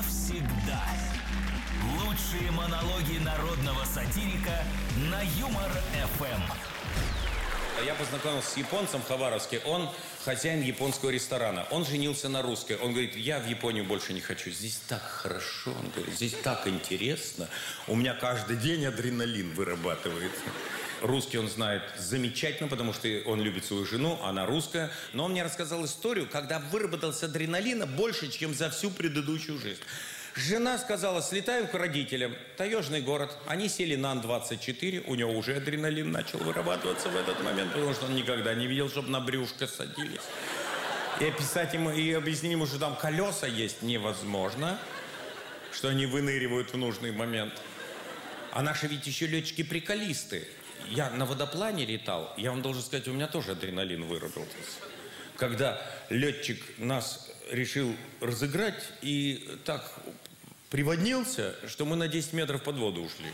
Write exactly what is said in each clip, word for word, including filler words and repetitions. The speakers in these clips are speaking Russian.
навсегда. Лучшие монологи народного сатирика на Юмор-эф эм. Я познакомился с японцем в Хабаровске. Он хозяин японского ресторана. Он женился на русской. Он говорит, я в Японию больше не хочу. Здесь так хорошо. Он говорит, здесь так интересно. У меня каждый день адреналин вырабатывается. Русский он знает замечательно, потому что он любит свою жену, она русская. Но он мне рассказал историю, когда выработался адреналина больше, чем за всю предыдущую жизнь. Жена сказала, слетаем к родителям. Таежный город. Они сели на Ан двадцать четыре. У него уже адреналин начал вырабатываться в этот момент, потому что он никогда не видел, чтобы на брюшко садились. И описать ему, и объяснить ему, что там колеса есть невозможно, что они выныривают в нужный момент. А наши ведь еще летчики-приколисты. Я на водоплане летал, я вам должен сказать, у меня тоже адреналин выработался. Когда летчик нас решил разыграть и так приводнился, что мы на десять метров под воду ушли.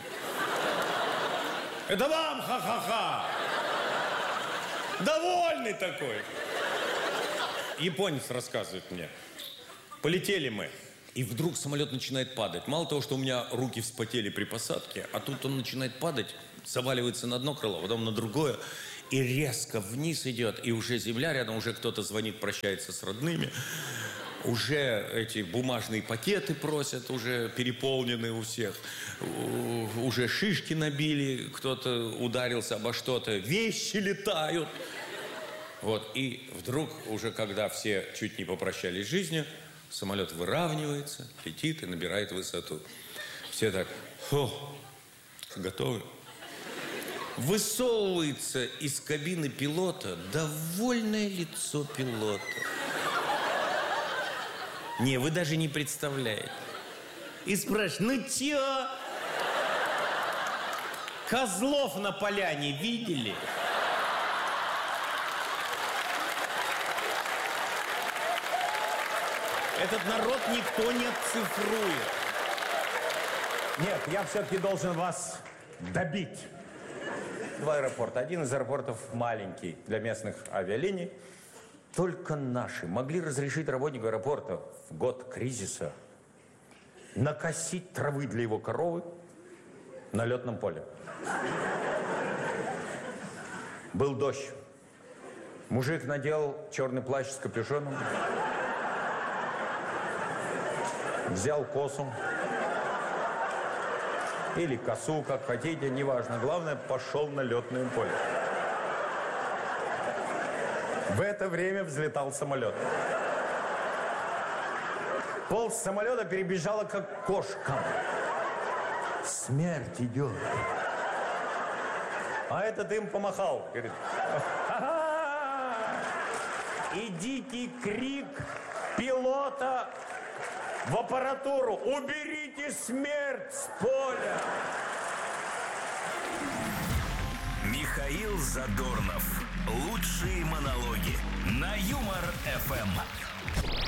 Это вам, ха-ха-ха! Довольный такой. Японец рассказывает мне. Полетели мы. И вдруг самолет начинает падать. Мало того, что у меня руки вспотели при посадке, а тут он начинает падать, заваливается на одно крыло, потом на другое, и резко вниз идет, и уже земля рядом, уже кто-то звонит, прощается с родными, уже эти бумажные пакеты просят, уже переполнены у всех, уже шишки набили, кто-то ударился обо что-то, вещи летают. Вот, и вдруг, уже когда все чуть не попрощались с жизнью, самолет выравнивается, летит и набирает высоту. Все так, фу, готовы? Высовывается из кабины пилота довольное лицо пилота. Не, вы даже не представляете. И спрашивает, ну чё? Козлов на поляне видели? Этот народ никто не отцифрует. Нет, я все-таки должен вас добить. Два аэропорта. Один из аэропортов маленький для местных авиалиний. Только наши могли разрешить работнику аэропорта в год кризиса накосить травы для его коровы на летном поле. Был дождь. Мужик надел черный плащ с капюшоном. Взял косу. Или косу, как хотите, неважно. Главное, пошел на летное поле. В это время взлетал самолет. Пол самолета перебежала, как кошка. Смерть идет. А этот им помахал. Говорит, и дикий крик пилота в аппаратуру. Уберите смерть с поля. Михаил Задорнов. Лучшие монологи на Юмор-эф эм.